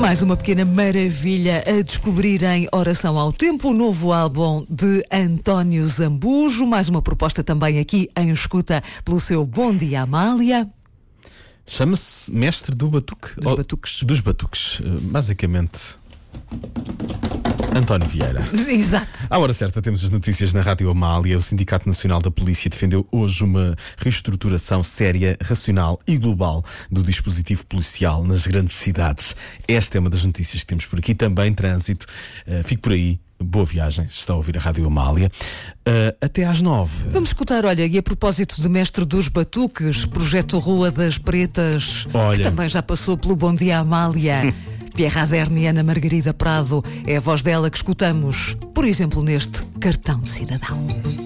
Mais uma pequena maravilha a descobrir em Oração ao Tempo, o novo álbum de António Zambujo. Mais uma proposta também aqui em escuta pelo seu Bom Dia Amália. Chama-se Mestre do Batuque. Dos batuques. Dos batuques. Basicamente, António Vieira. Exato. À hora certa temos as notícias na Rádio Amália. O Sindicato Nacional da Polícia defendeu hoje uma reestruturação séria, racional e global do dispositivo policial nas grandes cidades. Esta é uma das notícias que temos por aqui. Também trânsito. Fique por aí. Boa viagem, se está a ouvir a Rádio Amália. Até às 9. Vamos escutar, olha, e a propósito de Mestre dos Batuques, Projeto Rua das Pretas, que também já passou pelo Bom Dia Amália. Pierre Azerne e Ana Margarida Prado, é a voz dela que escutamos, por exemplo, neste Cartão de Cidadão.